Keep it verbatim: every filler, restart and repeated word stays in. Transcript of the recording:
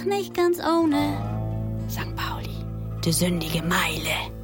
nicht ganz ohne. Sankt Pauli, die sündige Meile.